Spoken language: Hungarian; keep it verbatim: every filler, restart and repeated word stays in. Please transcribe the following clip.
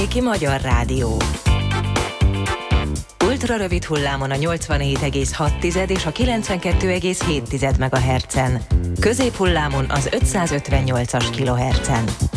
Ki Magyar Rádió. Ultra rövid hullámon a nyolcvanhét egész hat és a kilencvenkettő egész hét megahertzen. Középhullámon az ötszázötvennyolcas kilohertzen.